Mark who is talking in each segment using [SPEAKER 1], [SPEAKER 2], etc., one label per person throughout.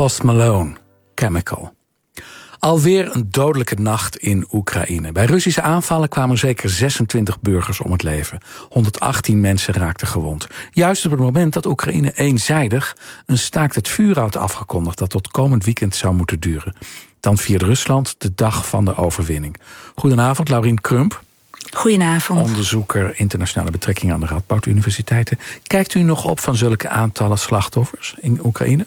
[SPEAKER 1] Post Malone, Chemical. Alweer een dodelijke nacht in Oekraïne. Bij Russische aanvallen kwamen zeker 26 burgers om het leven. 118 mensen raakten gewond. Juist op het moment dat Oekraïne eenzijdig een staakt het vuur had afgekondigd dat tot komend weekend zou moeten duren. Dan viert Rusland de dag van de overwinning. Goedenavond, Laurien Krump.
[SPEAKER 2] Goedenavond.
[SPEAKER 1] Onderzoeker internationale betrekkingen aan de Radboud Universiteiten. Kijkt u nog op van zulke aantallen slachtoffers in Oekraïne?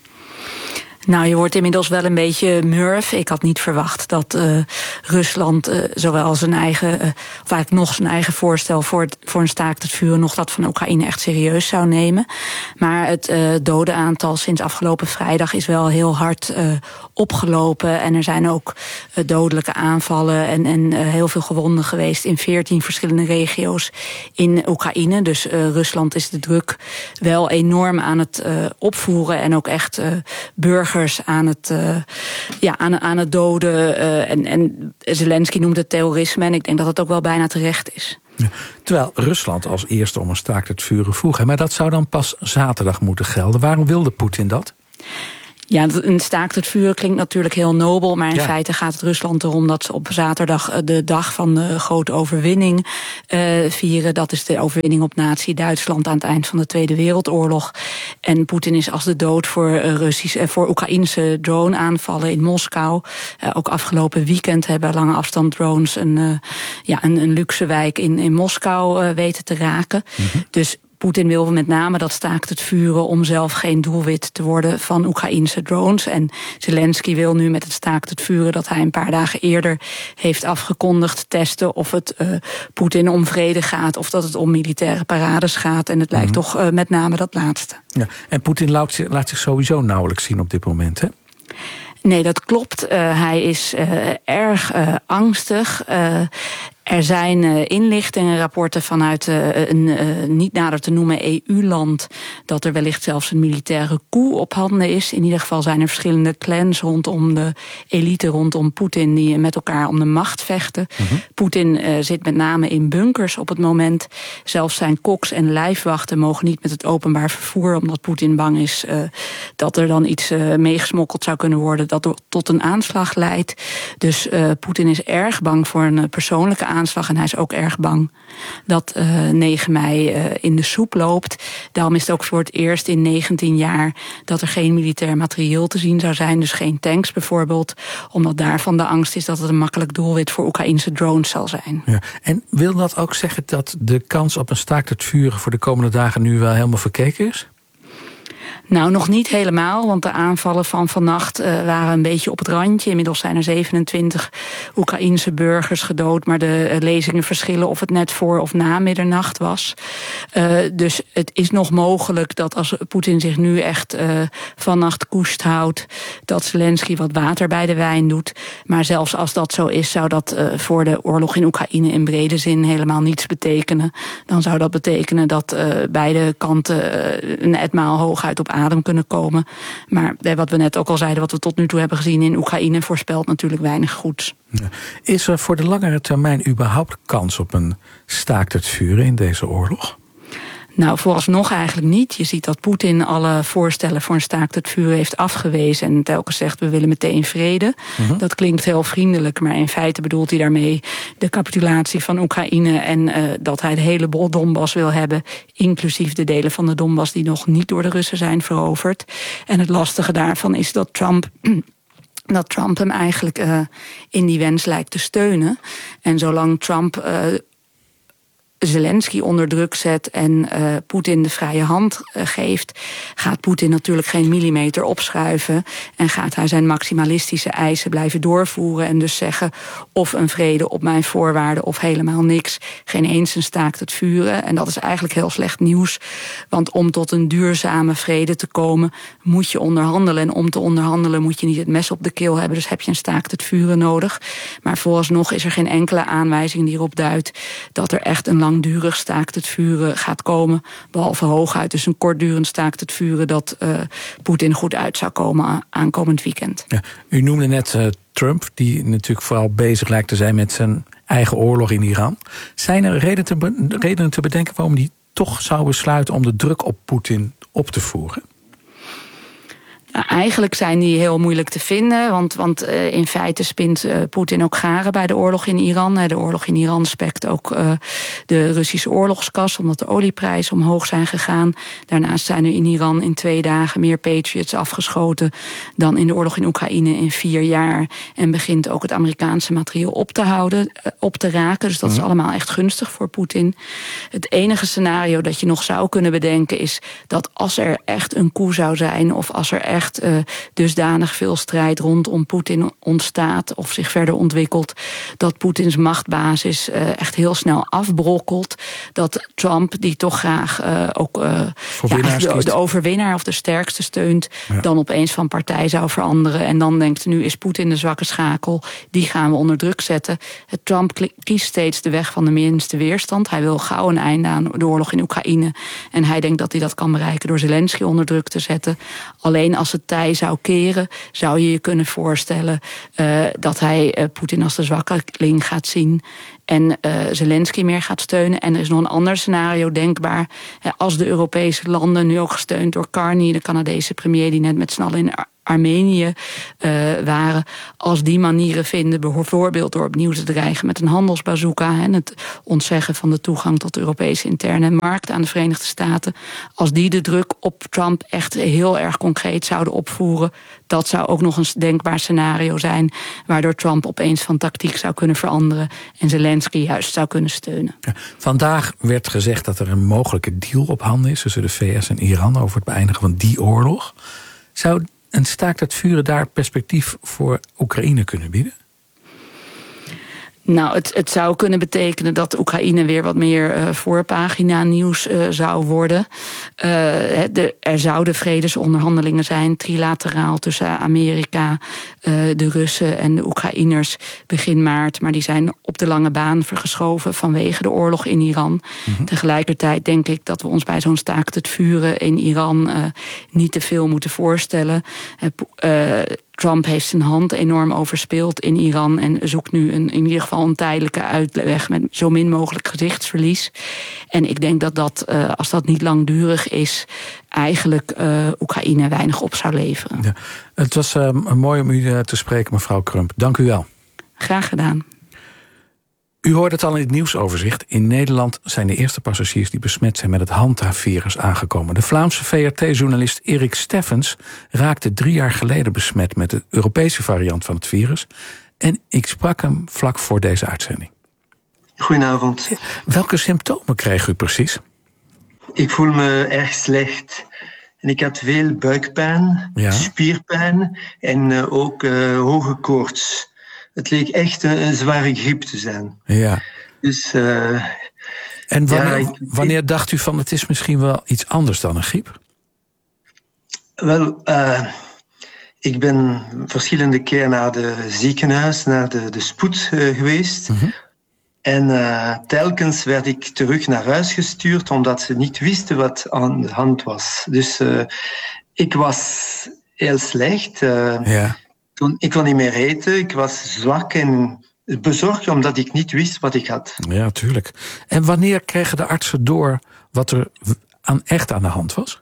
[SPEAKER 2] Nou, je wordt inmiddels wel een beetje murf. Ik had niet verwacht dat Rusland zowel zijn eigen, of eigenlijk nog zijn eigen voorstel voor een staakt het vuren, nog dat van Oekraïne echt serieus zou nemen. Maar het dodenaantal sinds afgelopen vrijdag is wel heel hard opgelopen. En er zijn ook dodelijke aanvallen en heel veel gewonden geweest in 14 verschillende regio's in Oekraïne. Dus Rusland is de druk wel enorm aan het opvoeren en ook echt burgers aan het doden. En Zelensky noemt het terrorisme. En ik denk dat het ook wel bijna terecht is.
[SPEAKER 1] Ja, terwijl Rusland als eerste om een staakt het vuren vroeg. Maar dat zou dan pas zaterdag moeten gelden. Waarom wilde Poetin dat?
[SPEAKER 2] Ja, een staakt het vuren klinkt natuurlijk heel nobel, maar in feite gaat het Rusland erom dat ze op zaterdag de dag van de grote overwinning vieren. Dat is de overwinning op Nazi-Duitsland aan het eind van de Tweede Wereldoorlog. En Poetin is als de dood voor Oekraïnse drone-aanvallen in Moskou. Ook afgelopen weekend hebben lange afstand drones een luxe wijk in Moskou weten te raken. Mm-hmm. Dus Poetin wil met name dat staakt het vuren om zelf geen doelwit te worden van Oekraïnse drones. En Zelensky wil nu met het staakt het vuren dat hij een paar dagen eerder heeft afgekondigd testen of het Poetin om vrede gaat of dat het om militaire parades gaat. En het lijkt toch met name dat laatste. Ja,
[SPEAKER 1] en Poetin laat zich sowieso nauwelijks zien op dit moment, hè?
[SPEAKER 2] Nee, dat klopt. Hij is erg angstig. Er zijn inlichtingenrapporten vanuit een niet nader te noemen EU-land dat er wellicht zelfs een militaire coup op handen is. In ieder geval zijn er verschillende clans rondom de elite rondom Poetin die met elkaar om de macht vechten. Mm-hmm. Poetin zit met name in bunkers op het moment. Zelfs zijn koks en lijfwachten mogen niet met het openbaar vervoer, omdat Poetin bang is dat er dan iets meegesmokkeld zou kunnen worden dat tot een aanslag leidt. Dus Poetin is erg bang voor een persoonlijke aanslag en hij is ook erg bang dat 9 mei in de soep loopt. Daarom is het ook voor het eerst in 19 jaar dat er geen militair materieel te zien zou zijn, dus geen tanks bijvoorbeeld, omdat daarvan de angst is dat het een makkelijk doelwit voor Oekraïnse drones zal zijn. Ja.
[SPEAKER 1] En wil dat ook zeggen dat de kans op een staakt het vuren voor de komende dagen nu wel helemaal verkeken is?
[SPEAKER 2] Nou, nog niet helemaal, want de aanvallen van vannacht waren een beetje op het randje. Inmiddels zijn er 27 Oekraïense burgers gedood, maar de lezingen verschillen of het net voor of na middernacht was. Dus het is nog mogelijk dat als Poetin zich nu echt vannacht koest houdt, dat Zelensky wat water bij de wijn doet. Maar zelfs als dat zo is, zou dat voor de oorlog in Oekraïne in brede zin helemaal niets betekenen. Dan zou dat betekenen dat beide kanten een etmaal hooguit op adem kunnen komen. Maar wat we net ook al zeiden, wat we tot nu toe hebben gezien in Oekraïne, voorspelt natuurlijk weinig goeds.
[SPEAKER 1] Is er voor de langere termijn überhaupt kans op een staakt het vuren in deze oorlog?
[SPEAKER 2] Nou, vooralsnog eigenlijk niet. Je ziet dat Poetin alle voorstellen voor een staakt het vuren heeft afgewezen en telkens zegt we willen meteen vrede. Mm-hmm. Dat klinkt heel vriendelijk, maar in feite bedoelt hij daarmee de capitulatie van Oekraïne en dat hij de hele Donbass wil hebben, inclusief de delen van de Donbass die nog niet door de Russen zijn veroverd. En het lastige daarvan is dat Trump hem eigenlijk in die wens lijkt te steunen. En zolang Trump Zelensky onder druk zet en Poetin de vrije hand geeft, gaat Poetin natuurlijk geen millimeter opschuiven en gaat hij zijn maximalistische eisen blijven doorvoeren en dus zeggen of een vrede op mijn voorwaarden of helemaal niks, geen eens een staakt het vuren. En dat is eigenlijk heel slecht nieuws, want om tot een duurzame vrede te komen moet je onderhandelen en om te onderhandelen moet je niet het mes op de keel hebben, dus heb je een staakt het vuren nodig. Maar vooralsnog is er geen enkele aanwijzing die erop duidt dat er echt een langdurig staakt het vuren gaat komen, behalve hooguit dus een kortdurend staakt het vuren dat Poetin goed uit zou komen aankomend weekend. Ja,
[SPEAKER 1] u noemde net Trump, die natuurlijk vooral bezig lijkt te zijn met zijn eigen oorlog in Iran. Zijn er redenen te bedenken waarom hij toch zou besluiten om de druk op Poetin op te voeren?
[SPEAKER 2] Nou, eigenlijk zijn die heel moeilijk te vinden. Want in feite spint Poetin ook garen bij de oorlog in Iran. De oorlog in Iran spekt ook de Russische oorlogskas, omdat de olieprijzen omhoog zijn gegaan. Daarnaast zijn er in Iran in 2 dagen meer Patriots afgeschoten dan in de oorlog in Oekraïne in 4 jaar. En begint ook het Amerikaanse materieel op te raken. Dus dat is allemaal echt gunstig voor Poetin. Het enige scenario dat je nog zou kunnen bedenken is dat als er echt een coup zou zijn, of als er echt dusdanig veel strijd rondom Poetin ontstaat of zich verder ontwikkelt, dat Poetins machtbasis echt heel snel afbrokkelt. Dat Trump, die toch graag de overwinnaar of de sterkste steunt, dan opeens van partij zou veranderen. En dan denkt, nu is Poetin de zwakke schakel, die gaan we onder druk zetten. Trump kiest steeds de weg van de minste weerstand. Hij wil gauw een einde aan de oorlog in Oekraïne. En hij denkt dat hij dat kan bereiken door Zelensky onder druk te zetten. Alleen als het tij zou keren, zou je je kunnen voorstellen dat hij Poetin als de zwakkeling gaat zien en Zelensky meer gaat steunen. En er is nog een ander scenario denkbaar. Als de Europese landen, nu ook gesteund door Carney, de Canadese premier die net met z'n allen in Armenië waren, als die manieren vinden, bijvoorbeeld door opnieuw te dreigen met een handelsbazooka en het ontzeggen van de toegang tot de Europese interne markt aan de Verenigde Staten, als die de druk op Trump echt heel erg concreet zouden opvoeren, dat zou ook nog een denkbaar scenario zijn, waardoor Trump opeens van tactiek zou kunnen veranderen en Zelensky juist zou kunnen steunen.
[SPEAKER 1] Ja, vandaag werd gezegd dat er een mogelijke deal op handen is tussen de VS en Iran over het beëindigen van die oorlog. Zou een staakt het vuren daar perspectief voor Oekraïne kunnen bieden?
[SPEAKER 2] Nou, het zou kunnen betekenen dat Oekraïne weer wat meer voorpagina nieuws zou worden. Er zouden vredesonderhandelingen zijn, trilateraal tussen Amerika, de Russen en de Oekraïners begin maart. Maar die zijn op de lange baan geschoven vanwege de oorlog in Iran. Mm-hmm. Tegelijkertijd denk ik dat we ons bij zo'n staakt het vuren in Iran niet te veel moeten voorstellen. Trump heeft zijn hand enorm overspeeld in Iran en zoekt nu in ieder geval een tijdelijke uitweg met zo min mogelijk gezichtsverlies. En ik denk dat als dat niet langdurig is, eigenlijk Oekraïne weinig op zou leveren. Ja,
[SPEAKER 1] het was mooi om u te spreken, mevrouw Crump. Dank u wel.
[SPEAKER 2] Graag gedaan.
[SPEAKER 1] U hoorde het al in het nieuwsoverzicht. In Nederland zijn de eerste passagiers die besmet zijn met het Hanta-virus aangekomen. De Vlaamse VRT-journalist Erik Steffens raakte 3 jaar geleden besmet met de Europese variant van het virus. En ik sprak hem vlak voor deze uitzending.
[SPEAKER 3] Goedenavond.
[SPEAKER 1] Welke symptomen kreeg u precies?
[SPEAKER 3] Ik voel me erg slecht. En ik had veel buikpijn, spierpijn en ook hoge koorts. Het leek echt een zware griep te zijn.
[SPEAKER 1] Ja.
[SPEAKER 3] Dus,
[SPEAKER 1] en wanneer dacht u van het is misschien wel iets anders dan een griep?
[SPEAKER 3] Wel, ik ben verschillende keer naar de ziekenhuis, naar de spoed geweest. Mm-hmm. En telkens werd ik terug naar huis gestuurd omdat ze niet wisten wat aan de hand was. Dus ik was heel slecht. Ik kon niet meer eten, ik was zwak en bezorgd omdat ik niet wist wat ik had.
[SPEAKER 1] Ja, tuurlijk. En wanneer kregen de artsen door wat er echt aan de hand was?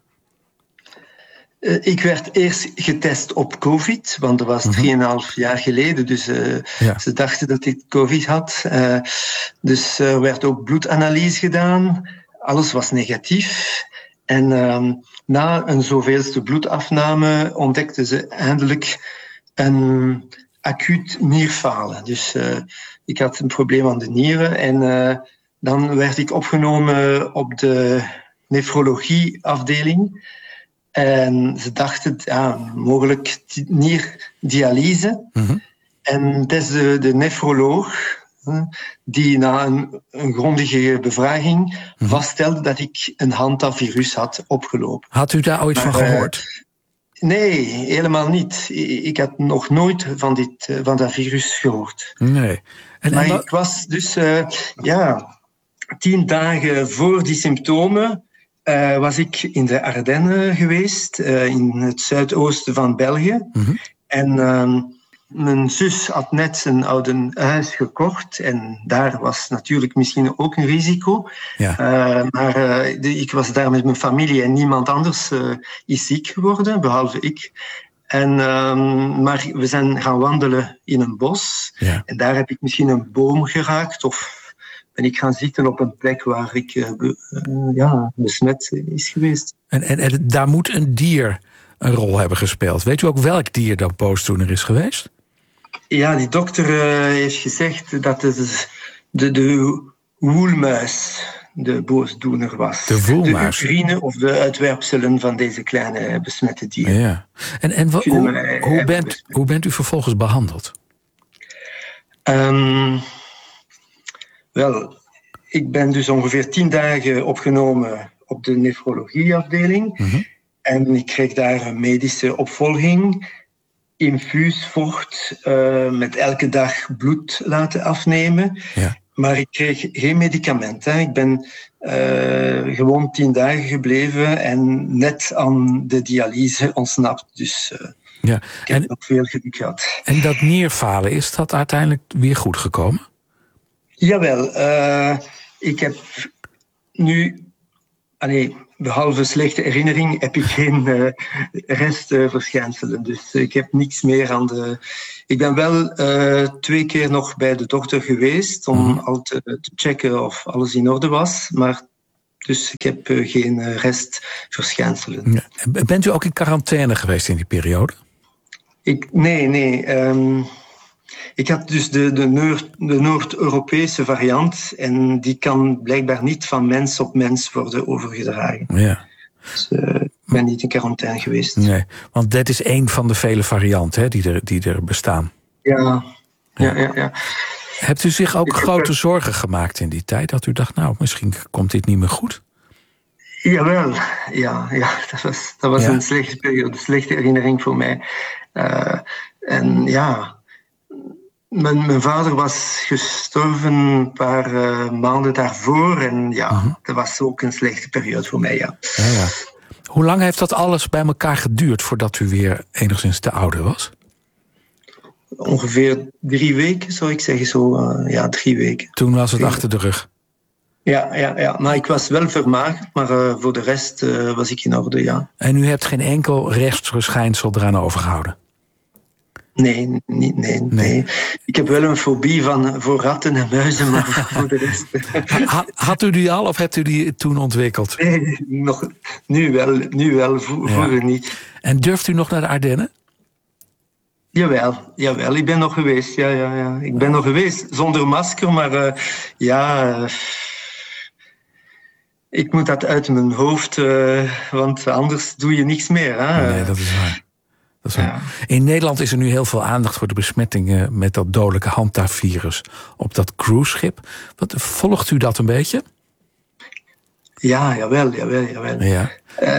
[SPEAKER 3] Ik werd eerst getest op COVID, want dat was 3,5 jaar geleden. Dus ze dachten dat ik COVID had. Dus er werd ook bloedanalyse gedaan. Alles was negatief. En na een zoveelste bloedafname ontdekten ze eindelijk een acuut nierfalen. Dus ik had een probleem aan de nieren en dan werd ik opgenomen op de nefrologieafdeling. En ze dachten, mogelijk nierdialyse. Mm-hmm. En het is de nefroloog die na een grondige bevraging vaststelde dat ik een Hanta-virus had opgelopen.
[SPEAKER 1] Had u daar ooit van gehoord?
[SPEAKER 3] Nee, helemaal niet. Ik had nog nooit van dat virus gehoord.
[SPEAKER 1] Nee.
[SPEAKER 3] Maar ik was dus 10 dagen voor die symptomen was ik in de Ardennen geweest, in het zuidoosten van België. Mm-hmm. En mijn zus had net een oude huis gekocht en daar was natuurlijk misschien ook een risico. Ja. Maar ik was daar met mijn familie en niemand anders is ziek geworden, behalve ik. Maar we zijn gaan wandelen in een bos. Ja. En daar heb ik misschien een boom geraakt. Of ben ik gaan zitten op een plek waar ik besmet is geweest.
[SPEAKER 1] En daar moet een dier een rol hebben gespeeld. Weet u ook welk dier dat boosdoener is geweest?
[SPEAKER 3] Ja, die dokter heeft gezegd dat het de woelmuis de boosdoener was.
[SPEAKER 1] De woelmuis?
[SPEAKER 3] De urine of de uitwerpselen van deze kleine besmette dieren.
[SPEAKER 1] Ja. En hoe bent u vervolgens behandeld?
[SPEAKER 3] Wel, ik ben dus ongeveer 10 dagen opgenomen op de nefrologieafdeling. Mm-hmm. En ik kreeg daar een medische opvolging. Infuus vocht, met elke dag bloed laten afnemen. Ja. Maar ik kreeg geen medicament. Hè. Ik ben gewoon 10 dagen gebleven en net aan de dialyse ontsnapt. Dus ik heb nog veel geluk gehad.
[SPEAKER 1] En dat nierfalen, is dat uiteindelijk weer goed gekomen?
[SPEAKER 3] Jawel. Ik heb nu... behalve slechte herinnering heb ik geen restverschijnselen. Dus ik heb niks meer aan de... Ik ben wel 2 keer nog bij de dokter geweest om al te checken of alles in orde was. Maar dus ik heb geen restverschijnselen.
[SPEAKER 1] Ja. Bent u ook in quarantaine geweest in die periode?
[SPEAKER 3] Nee. Ik had dus de Noord-Europese variant en die kan blijkbaar niet van mens op mens worden overgedragen. Ja. Dus ik ben niet in quarantaine geweest.
[SPEAKER 1] Nee, want dit is één van de vele varianten die er bestaan.
[SPEAKER 3] Ja.
[SPEAKER 1] Hebt u zich ook grote zorgen gemaakt in die tijd? Dat u dacht, misschien komt dit niet meer goed?
[SPEAKER 3] Jawel, ja. Dat was een slechte periode, een slechte herinnering voor mij. Mijn vader was gestorven een paar maanden daarvoor. En dat was ook een slechte periode voor mij, ja.
[SPEAKER 1] Hoe lang heeft dat alles bij elkaar geduurd voordat u weer enigszins te ouder was?
[SPEAKER 3] Ongeveer 3 weken, zou ik zeggen. 3 weken.
[SPEAKER 1] Toen was het achter de rug?
[SPEAKER 3] Ja. Maar ik was wel vermagerd, maar voor de rest was ik in orde, ja.
[SPEAKER 1] En u hebt geen enkel rechtsverschijnsel eraan overgehouden?
[SPEAKER 3] Nee. Ik heb wel een fobie voor ratten en muizen, maar voor de rest...
[SPEAKER 1] Had u die al of hebt u die toen ontwikkeld?
[SPEAKER 3] Nee, nu wel, vroeger niet.
[SPEAKER 1] En durft u nog naar de Ardennen?
[SPEAKER 3] Jawel, ik ben nog geweest. Ja. Ik ben nog geweest zonder masker, maar ik moet dat uit mijn hoofd, want anders doe je niks meer. Hè?
[SPEAKER 1] Nee, dat is waar. In Nederland is er nu heel veel aandacht voor de besmettingen met dat dodelijke handhaafvirus op dat cruiseschip. Volgt u dat een beetje?
[SPEAKER 3] Ja, jawel. Ja.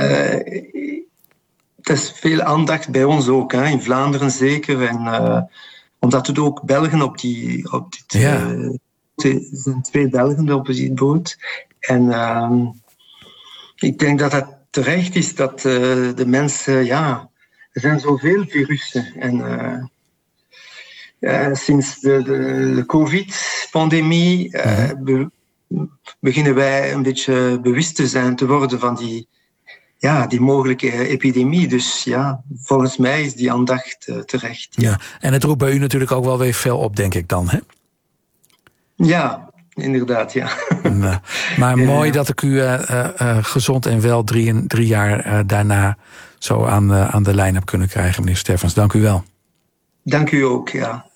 [SPEAKER 3] Er is veel aandacht bij ons ook, hè, in Vlaanderen zeker. En, omdat er ook Belgen op dit... er zijn 2 Belgen op die boot. En ik denk dat het terecht is dat de mensen... Er zijn zoveel virussen. En sinds de COVID-pandemie beginnen wij een beetje bewust te worden van die mogelijke epidemie. Dus volgens mij is die aandacht terecht.
[SPEAKER 1] Ja. En het roept bij u natuurlijk ook wel weer veel op, denk ik dan, hè?
[SPEAKER 3] Ja, inderdaad, ja.
[SPEAKER 1] Maar mooi dat ik u gezond en wel 3 jaar daarna zo aan de lijn heb kunnen krijgen, meneer Steffens. Dank u wel.
[SPEAKER 3] Dank u ook, ja.